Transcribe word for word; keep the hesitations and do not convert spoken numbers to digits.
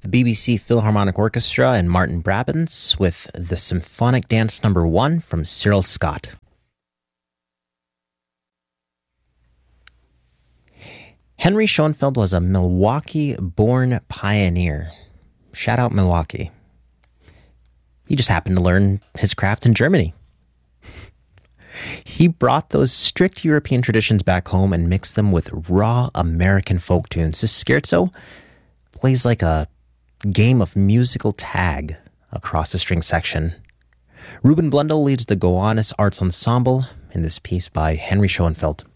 the B B C Philharmonic Orchestra and Martin Brabants with the Symphonic Dance Number One from Cyril Scott. Henry Schoenfeld was a Milwaukee-born pioneer. Shout out Milwaukee. He just happened to learn his craft in Germany. He brought those strict European traditions back home and mixed them with raw American folk tunes. This scherzo plays like a game of musical tag across the string section. Ruben Blundell leads the Gowanus Arts Ensemble in this piece by Henry Schoenfeld.